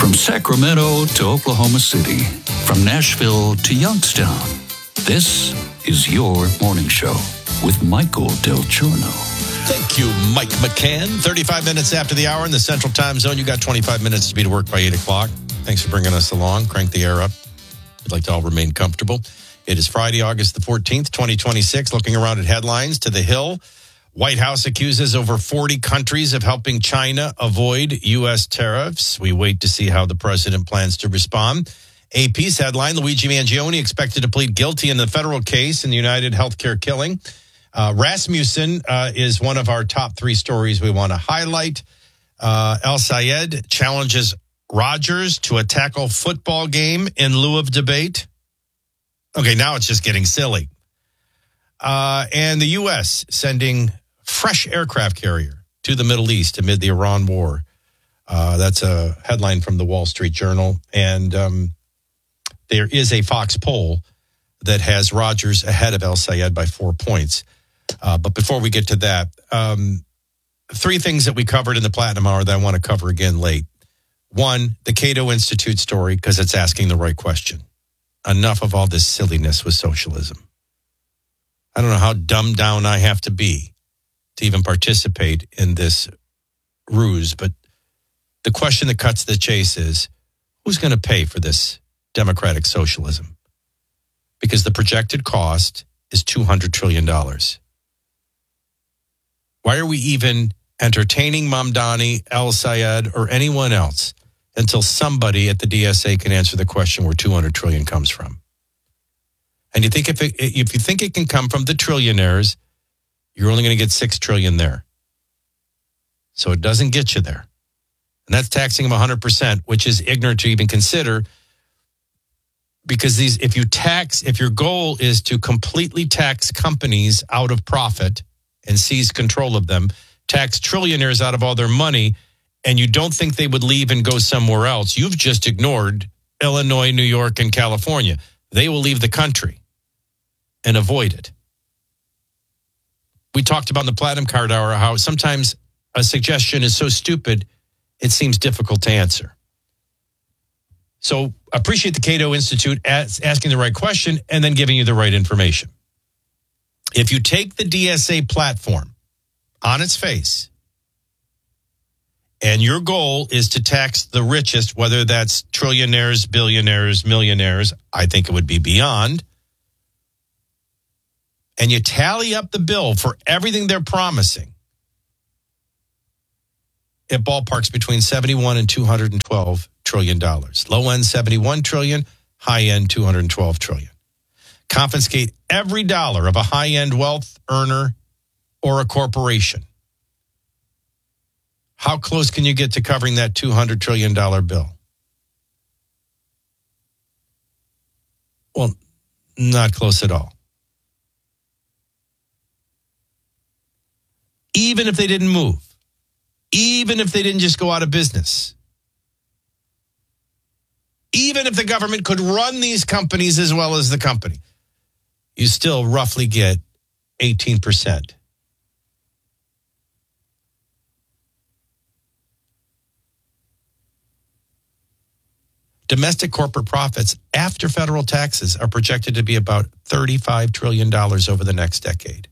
From Sacramento to Oklahoma City, from Nashville to Youngstown, this is your morning show with Michael Del Giorno. Thank you, Mike McCann. 35 minutes after the hour in the Central Time Zone. You got 25 minutes to be to work by 8 o'clock. Thanks for bringing us along. Crank the air up. We'd like to all remain comfortable. It is Friday, August the 14th, 2026. Looking around at headlines to the Hill. White House accuses over 40 countries of helping China avoid U.S. tariffs. We wait to see how the president plans to respond. AP's headline, Luigi Mangione expected to plead guilty in the federal case in the United Healthcare killing. Rasmussen is one of our top three stories we want to highlight. El Sayed challenges Rodgers to a tackle football game in lieu of debate. Okay, now it's just getting silly. And the U.S. sending fresh aircraft carrier to the Middle East amid the Iran war. That's a headline from the Wall Street Journal. And there is a Fox poll that has Rodgers ahead of El Sayed by 4 points. But before we get to that, three things that we covered in the Platinum Hour that I want to cover again late. One, the Cato Institute story, because it's asking the right question. Enough of all this silliness with socialism. I don't know how dumbed down I have to be to even participate in this ruse, but the question that cuts the chase is, who's going to pay for this democratic socialism? Because the projected cost is $200 trillion. Why are we even entertaining Mamdani, El Sayed, or anyone else until somebody at the DSA can answer the question where $200 trillion comes from? And you think if you think it can come from the trillionaires, you're only going to get $6 trillion there. So it doesn't get you there. And that's taxing them 100%, which is ignorant to even consider. Because if your goal is to completely tax companies out of profit and seize control of them, tax trillionaires out of all their money, and you don't think they would leave and go somewhere else, you've just ignored Illinois, New York, and California. They will leave the country and avoid it. We talked about in the Platinum Card Hour how sometimes a suggestion is so stupid, it seems difficult to answer. So appreciate the Cato Institute asking the right question and then giving you the right information. If you take the DSA platform on its face, and your goal is to tax the richest, whether that's trillionaires, billionaires, millionaires, I think it would be beyond, and you tally up the bill for everything they're promising, it ballparks between $71 and $212 trillion. Low end $71 trillion, high end $212 trillion. Confiscate every dollar of a high end wealth earner or a corporation. How close can you get to covering that $200 trillion bill? Well, not close at all. Even if they didn't move, even if they didn't just go out of business, even if the government could run these companies as well as the company, you still roughly get 18%. Domestic corporate profits after federal taxes are projected to be about $35 trillion over the next decade.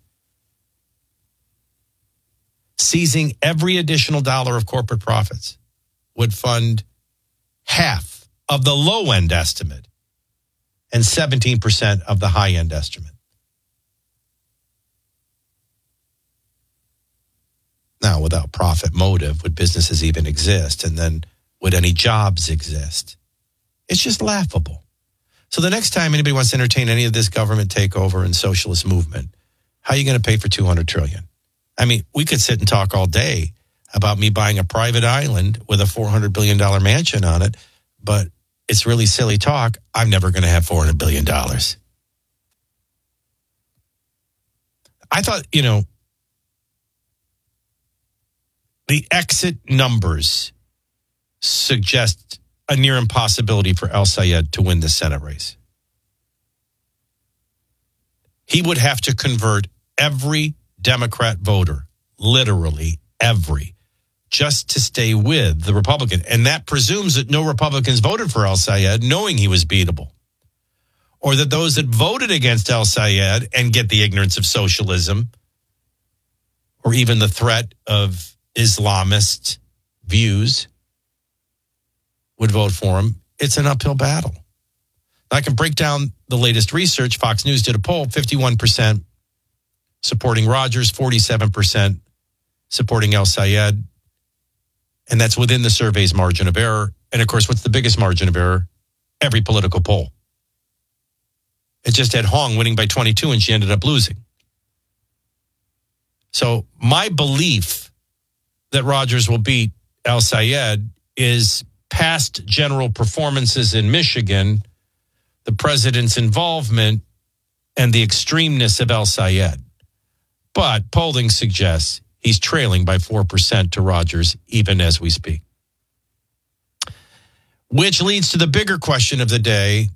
Seizing every additional dollar of corporate profits would fund half of the low-end estimate and 17% of the high-end estimate. Now, without profit motive, would businesses even exist? And then would any jobs exist? It's just laughable. So the next time anybody wants to entertain any of this government takeover and socialist movement, how are you going to pay for $200 trillion? I mean, we could sit and talk all day about me buying a private island with a $400 billion mansion on it, but it's really silly talk. I'm never going to have $400 billion. I thought, the exit numbers suggest a near impossibility for El Sayed to win the Senate race. He would have to convert every Democrat voter, literally every, just to stay with the Republican. And that presumes that no Republicans voted for El-Sayed knowing he was beatable. Or that those that voted against El-Sayed and get the ignorance of socialism or even the threat of Islamist views would vote for him. It's an uphill battle. I can break down the latest research. Fox News did a poll, 51% supporting Rogers, 47% supporting El-Sayed. And that's within the survey's margin of error. And of course, what's the biggest margin of error? Every political poll. It just had Hong winning by 22 and she ended up losing. So my belief that Rogers will beat El-Sayed is past general performances in Michigan, the president's involvement, and the extremeness of El-Sayed. But polling suggests he's trailing by 4% to Rogers even as we speak. Which leads to the bigger question of the day,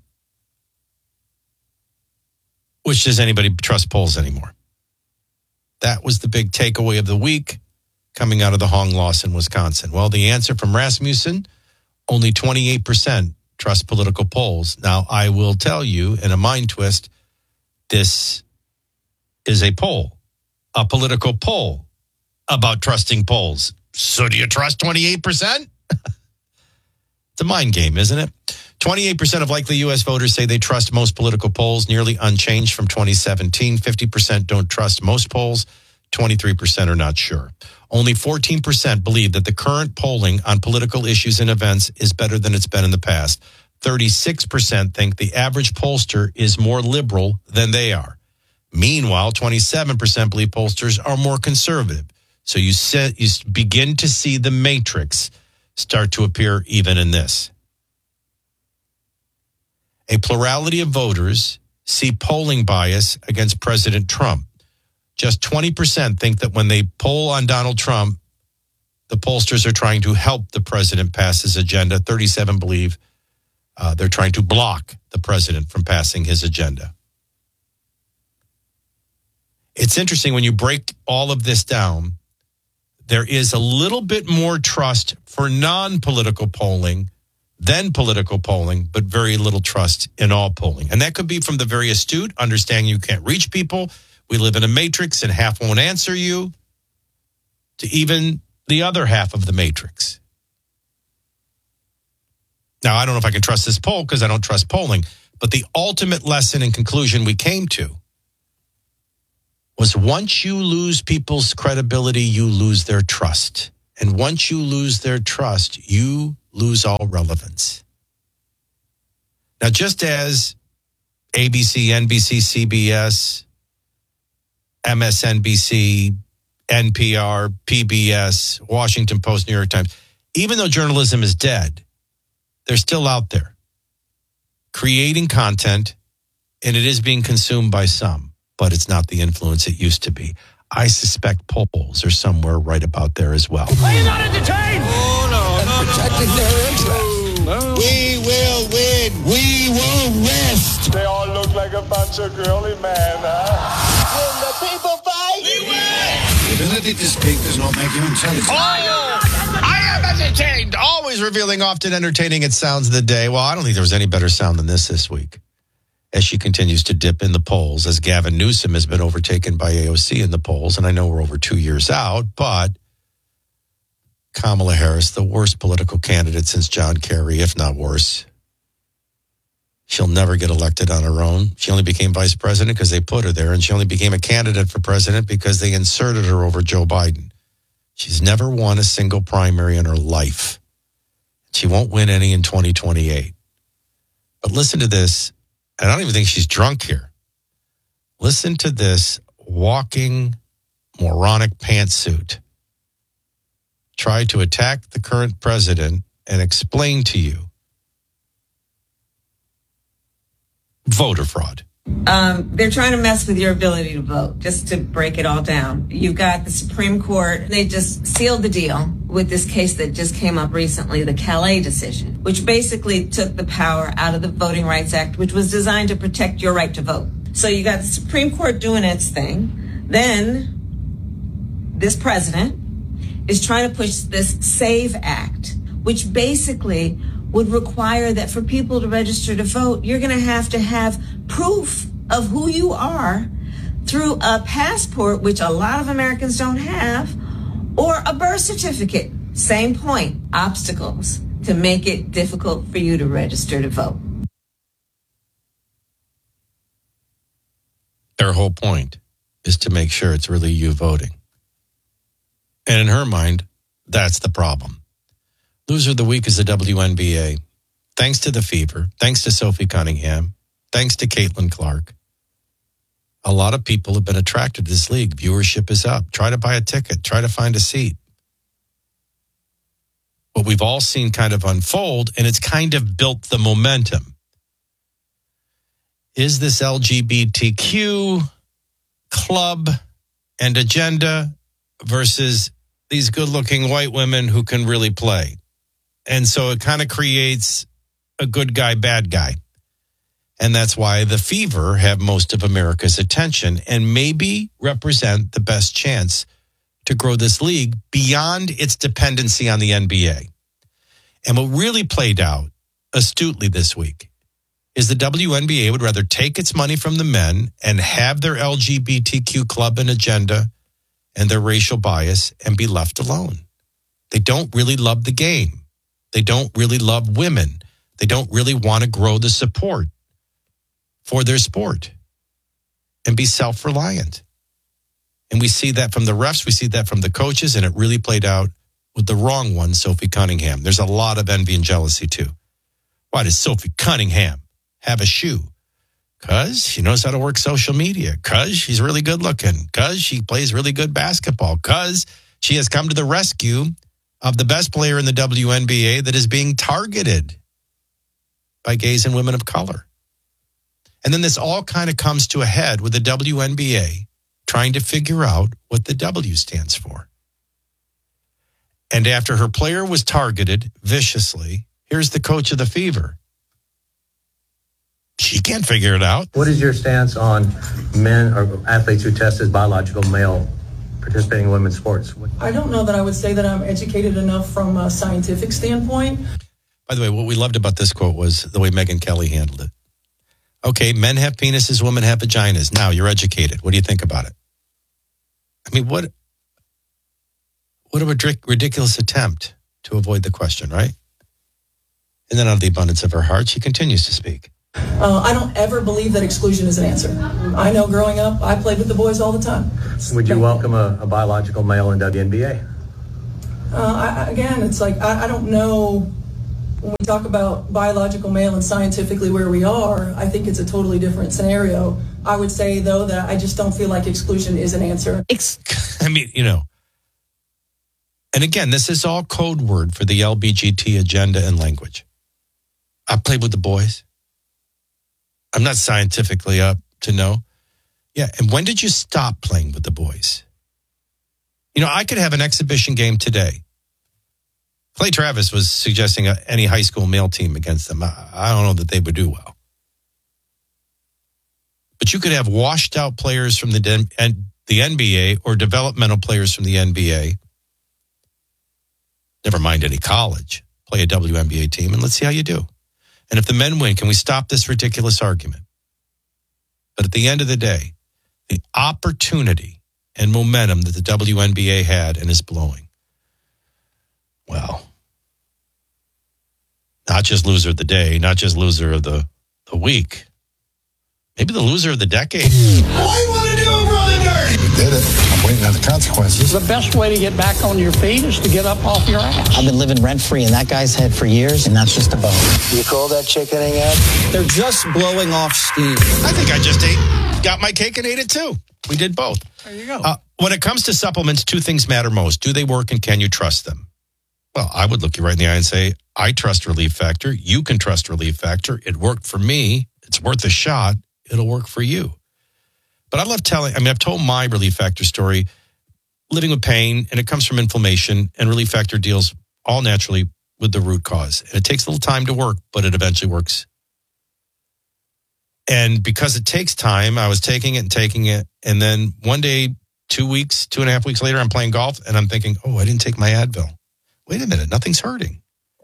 which does anybody trust polls anymore? That was the big takeaway of the week coming out of the Hong loss in Wisconsin. Well, the answer from Rasmussen, only 28% trust political polls. Now, I will tell you in a mind twist, this is a poll, a political poll about trusting polls. So do you trust 28%? It's a mind game, isn't it? 28% of likely U.S. voters say they trust most political polls, nearly unchanged from 2017. 50% don't trust most polls. 23% are not sure. Only 14% believe that the current polling on political issues and events is better than it's been in the past. 36% think the average pollster is more liberal than they are. Meanwhile, 27% believe pollsters are more conservative. So you begin to see the matrix start to appear even in this. A plurality of voters see polling bias against President Trump. Just 20% think that when they poll on Donald Trump, the pollsters are trying to help the president pass his agenda. 37 believe they're trying to block the president from passing his agenda. It's interesting when you break all of this down, there is a little bit more trust for non-political polling than political polling, but very little trust in all polling. And that could be from the very astute, understanding you can't reach people. We live in a matrix and half won't answer you, to even the other half of the matrix. Now, I don't know if I can trust this poll because I don't trust polling, but the ultimate lesson and conclusion we came to was once you lose people's credibility, you lose their trust. And once you lose their trust, you lose all relevance. Now, just as ABC, NBC, CBS, MSNBC, NPR, PBS, Washington Post, New York Times, even though journalism is dead, they're still out there creating content, and it is being consumed by some, but it's not the influence it used to be. I suspect polls are somewhere right about there as well. Are you not entertained? Oh, no. Protecting their interests. No. We will win. We won't rest. They all look like a bunch of girly men, huh? When the people fight, we win. The ability to speak does not make you intelligent. I am entertained. Always revealing, often entertaining. It sounds of the day. Well, I don't think there was any better sound than this week. As she continues to dip in the polls, as Gavin Newsom has been overtaken by AOC in the polls. And I know we're over 2 years out, but Kamala Harris, the worst political candidate since John Kerry, if not worse. She'll never get elected on her own. She only became vice president because they put her there, and she only became a candidate for president because they inserted her over Joe Biden. She's never won a single primary in her life. She won't win any in 2028. But listen to this. I don't even think she's drunk here. Listen to this walking moronic pantsuit. Try to attack the current president and explain to you voter fraud. They're trying to mess with your ability to vote, just to break it all down. You've got the Supreme Court. They just sealed the deal with this case that just came up recently, the Calais decision, which basically took the power out of the Voting Rights Act, which was designed to protect your right to vote. So you got the Supreme Court doing its thing. Then this president is trying to push this SAVE Act, which basically would require that for people to register to vote, you're going to have proof of who you are through a passport, which a lot of Americans don't have, or a birth certificate. Same point, obstacles to make it difficult for you to register to vote. Their whole point is to make sure it's really you voting. And in her mind, that's the problem. Loser of the week is the WNBA. Thanks to the Fever, thanks to Sophie Cunningham, thanks to Caitlin Clark. A lot of people have been attracted to this league. Viewership is up. Try to buy a ticket. Try to find a seat. What we've all seen kind of unfold, and it's kind of built the momentum. Is this LGBTQ club and agenda versus these good-looking white women who can really play? And so it kind of creates a good guy, bad guy. And that's why the Fever have most of America's attention and maybe represent the best chance to grow this league beyond its dependency on the NBA. And what really played out astutely this week is the WNBA would rather take its money from the men and have their LGBTQ club and agenda and their racial bias and be left alone. They don't really love the game. They don't really love women. They don't really want to grow the support for their sport and be self-reliant. And we see that from the refs, we see that from the coaches, and it really played out with the wrong one, Sophie Cunningham. There's a lot of envy and jealousy too. Why does Sophie Cunningham have a shoe? Because she knows how to work social media. Because she's really good looking. Because she plays really good basketball. Because she has come to the rescue of the best player in the WNBA that is being targeted by gays and women of color. And then this all kind of comes to a head with the WNBA trying to figure out what the W stands for. And after her player was targeted viciously, here's the coach of the Fever. She can't figure it out. What is your stance on men or athletes who test as biological male participating in women's sports? I don't know that I would say that I'm educated enough from a scientific standpoint. By the way, what we loved about this quote was the way Megyn Kelly handled it. Okay, men have penises, women have vaginas. Now you're educated. What do you think about it? I mean, what a ridiculous attempt to avoid the question, right? And then out of the abundance of her heart, she continues to speak. I don't ever believe that exclusion is an answer. I know growing up, I played with the boys all the time. Would you welcome a biological male in WNBA? Again, it's like, I don't know. When we talk about biological male and scientifically where we are, I think it's a totally different scenario. I would say, though, that I just don't feel like exclusion is an answer. I mean, and again, this is all code word for the LBGT agenda and language. I played with the boys. I'm not scientifically up to know. Yeah, and when did you stop playing with the boys? I could have an exhibition game today. Clay Travis was suggesting any high school male team against them. I don't know that they would do well. But you could have washed out players from the NBA or developmental players from the NBA. Never mind any college. Play a WNBA team and let's see how you do. And if the men win, can we stop this ridiculous argument? But at the end of the day, the opportunity and momentum that the WNBA had and is blowing. Well, not just loser of the day, not just loser of the week, maybe the loser of the decade. I want to do it, Brother Dirty. We did it. I'm waiting on the consequences. The best way to get back on your feet is to get up off your ass. I've been living rent-free in that guy's head for years, and that's just a bone. You call that chickening out? They're just blowing off steam. I think I just got my cake and ate it too. We did both. There you go. When it comes to supplements, two things matter most. Do they work and can you trust them? Well, I would look you right in the eye and say, I trust Relief Factor. You can trust Relief Factor. It worked for me. It's worth a shot. It'll work for you. But I love I've told my Relief Factor story, living with pain, and it comes from inflammation, and Relief Factor deals all naturally with the root cause. And it takes a little time to work, but it eventually works. And because it takes time, I was taking it, and then one day 2.5 weeks later, I'm playing golf, and I'm thinking, I didn't take my Advil. Wait a minute, nothing's hurting.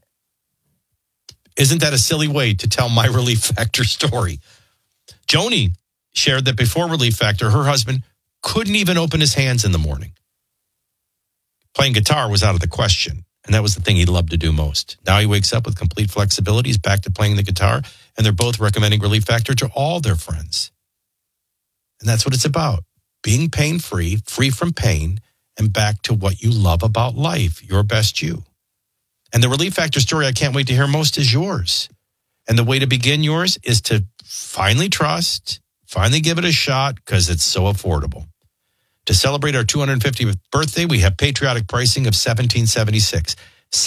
Isn't that a silly way to tell my Relief Factor story? Joni shared that before Relief Factor, her husband couldn't even open his hands in the morning. Playing guitar was out of the question, and that was the thing he loved to do most. Now he wakes up with complete flexibility. He's back to playing the guitar, and they're both recommending Relief Factor to all their friends. And that's what it's about. Being pain-free, free from pain, and back to what you love about life, your best you. And the Relief Factor story I can't wait to hear most is yours. And the way to begin yours is to finally trust, finally give it a shot, because it's so affordable. To celebrate our 250th birthday, we have patriotic pricing of $17.76.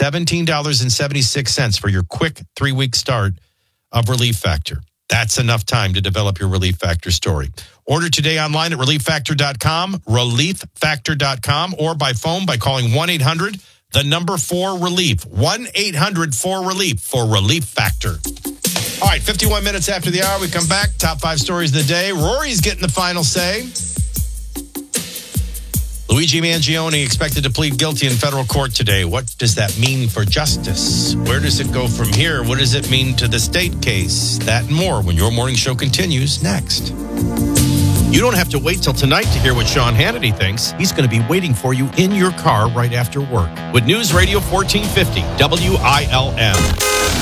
$17.76 for your quick 3-week start of Relief Factor. That's enough time to develop your Relief Factor story. Order today online at relieffactor.com, relieffactor.com, or by phone by calling 1-800-4-RELIEF. 1-800-4-RELIEF for Relief Factor. All right, 51 minutes after the hour, we come back. Top 5 stories of the day. Rory's getting the final say. Luigi Mangione expected to plead guilty in federal court today. What does that mean for justice? Where does it go from here? What does it mean to the state case? That and more when your morning show continues next. You don't have to wait till tonight to hear what Sean Hannity thinks. He's going to be waiting for you in your car right after work with News Radio 1450 WILM.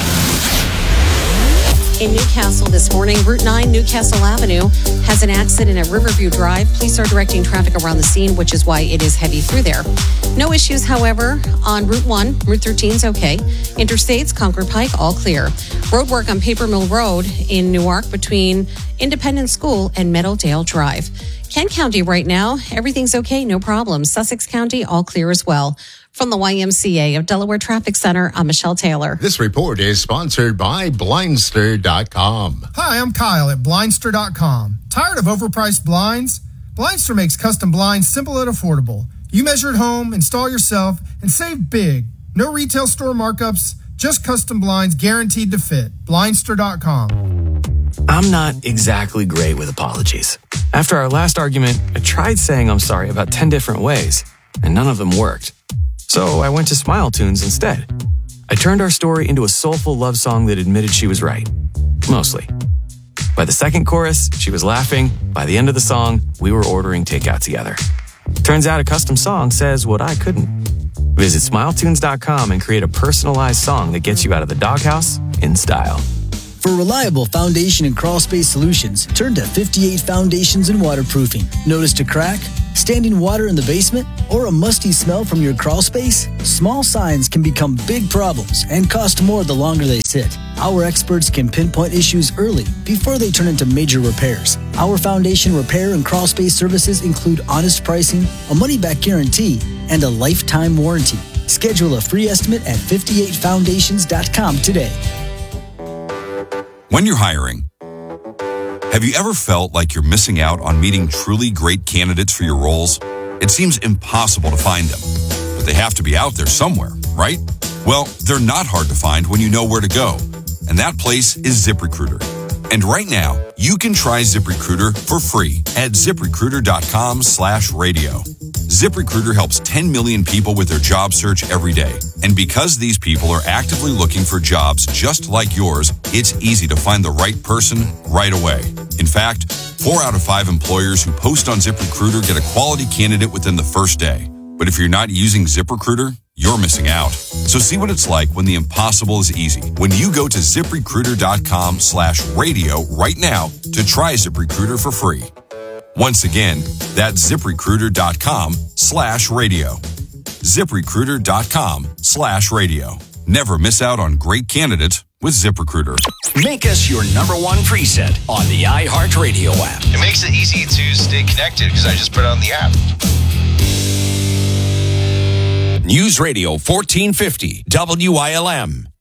In Newcastle this morning, Route 9 Newcastle Avenue has an accident at Riverview Drive. Police are directing traffic around the scene, which is why it is heavy through there. No issues, however, on Route 1. Route 13 is okay. Interstates, Concord Pike, all clear. Road work on Paper Mill Road in Newark between Independence School and Meadowdale Drive. Kent County right now, everything's okay, no problems. Sussex County, all clear as well. From the YMCA of Delaware Traffic Center, I'm Michelle Taylor. This report is sponsored by Blindster.com. Hi, I'm Kyle at Blindster.com. Tired of overpriced blinds? Blindster makes custom blinds simple and affordable. You measure at home, install yourself, and save big. No retail store markups, just custom blinds guaranteed to fit. Blindster.com. I'm not exactly great with apologies. After our last argument, I tried saying I'm sorry about 10 different ways, and none of them worked. So I went to Smile Tunes instead. I turned our story into a soulful love song that admitted she was right. Mostly. By the second chorus, she was laughing. By the end of the song, we were ordering takeout together. Turns out a custom song says what I couldn't. Visit SmileTunes.com and create a personalized song that gets you out of the doghouse in style. For reliable foundation and crawl space solutions, turn to 58 Foundations and Waterproofing. Noticed a crack? Standing water in the basement? Or a musty smell from your crawl space? Small signs can become big problems and cost more the longer they sit. Our experts can pinpoint issues early before they turn into major repairs. Our foundation repair and crawl space services include honest pricing, a money-back guarantee, and a lifetime warranty. Schedule a free estimate at 58foundations.com today. When you're hiring, have you ever felt like you're missing out on meeting truly great candidates for your roles? It seems impossible to find them, but they have to be out there somewhere, right? Well, they're not hard to find when you know where to go, and that place is ZipRecruiter. And right now, you can try ZipRecruiter for free at ZipRecruiter.com/radio. ZipRecruiter helps 10 million people with their job search every day. And because these people are actively looking for jobs just like yours, it's easy to find the right person right away. In fact, 4 out of 5 employers who post on ZipRecruiter get a quality candidate within the first day. But if you're not using ZipRecruiter, you're missing out. So see what it's like when the impossible is easy. When you go to ZipRecruiter.com/radio right now to try ZipRecruiter for free. Once again, that's ZipRecruiter.com/radio. ZipRecruiter.com/radio. Never miss out on great candidates with ZipRecruiter. Make us your #1 preset on the iHeartRadio app. It makes it easy to stay connected because I just put it on the app. News Radio 1450 WILM.